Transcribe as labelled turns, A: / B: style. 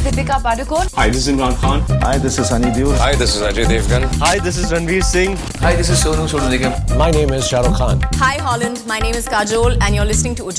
A: Deepika Padukone.
B: Hi, this is Imran Khan.
C: Hi, this is Sunny Deol.
D: Hi, this is Ajay Devgan.
E: Hi, this is Ranveer Singh.
F: Hi, this is Sonu Nigam.
G: My name is Shah Rukh Khan.
H: Hi Holland, my name is Kajol and you're listening to